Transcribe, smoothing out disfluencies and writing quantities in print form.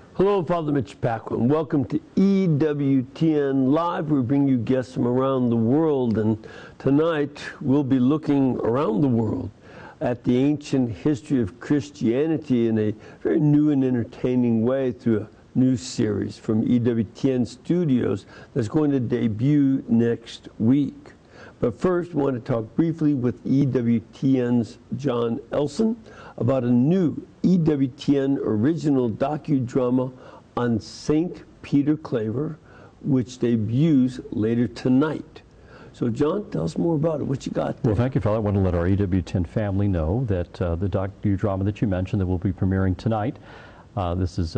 Hello, Father Mitch Paquin. Welcome to EWTN Live. We bring you guests from around the world, and tonight we'll be looking around the world at the ancient history of Christianity in a very new and entertaining way through a new series from EWTN Studios that's going to debut next week. But first, we want to talk briefly with EWTN's John Elson about a new EWTN original docudrama on St. Peter Claver, which debuts later tonight. So, John, tell us more about it. What you got there? Well, thank you, Father. I want to let our EWTN family know that the docudrama that you mentioned that will be premiering tonight, this is